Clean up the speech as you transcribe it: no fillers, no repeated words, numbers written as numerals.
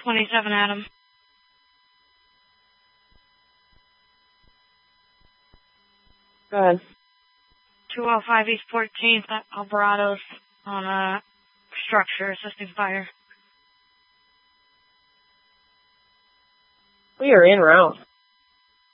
27 Adam. Go ahead. 205 East 14th at Alvarado's on a structure assisting fire. We are en route.